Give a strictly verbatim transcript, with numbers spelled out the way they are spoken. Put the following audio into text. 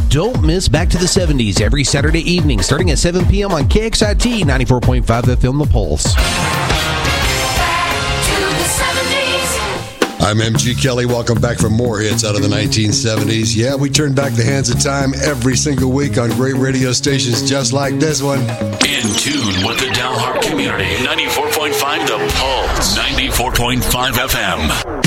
Don't miss Back to the seventies every Saturday evening starting at seven p.m. on K X I T ninety-four point five F M The Pulse. I'm M G Kelly. Welcome back for more hits out of the nineteen seventies. Yeah, we turn back the hands of time every single week on great radio stations just like this one. In tune with the Dalhart community. ninety-four point five The Pulse. ninety-four point five F M.